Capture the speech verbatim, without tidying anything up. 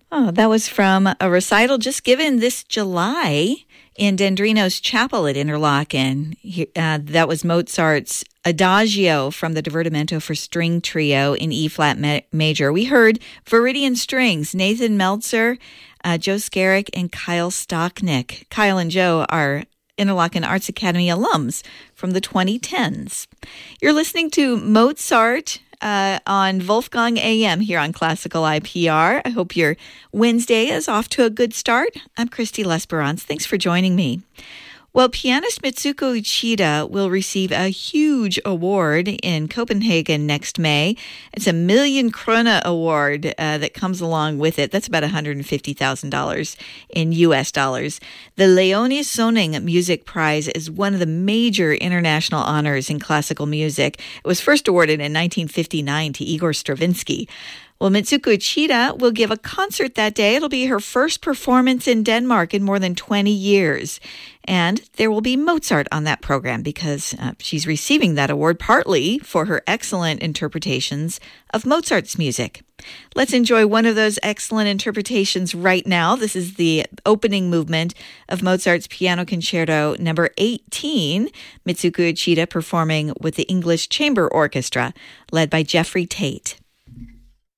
Oh, that was from a recital just given this July in Dendrino's Chapel at Interlaken. Uh, that was Mozart's Adagio from the Divertimento for String Trio in E-flat ma- major. We heard Viridian Strings, Nathan Meltzer, uh, Joe Skerrick, and Kyle Stocknick. Kyle and Joe are Interlaken Arts Academy alums from the twenty tens. You're listening to Mozart Uh, on Wolfgang A M here on Classical I P R. I hope your Wednesday is off to a good start. I'm Christy Lesperance. Thanks for joining me. Well, pianist Mitsuko Uchida will receive a huge award in Copenhagen next May. It's a Million Krone Award uh, that comes along with it. That's about one hundred fifty thousand dollars in U S dollars. The Leonie Soning Music Prize is one of the major international honors in classical music. It was first awarded in nineteen fifty-nine to Igor Stravinsky. Well, Mitsuko Uchida will give a concert that day. It'll be her first performance in Denmark in more than twenty years. And there will be Mozart on that program because uh, she's receiving that award partly for her excellent interpretations of Mozart's music. Let's enjoy one of those excellent interpretations right now. This is the opening movement of Mozart's Piano Concerto number eighteen, Mitsuko Uchida performing with the English Chamber Orchestra, led by Jeffrey Tate.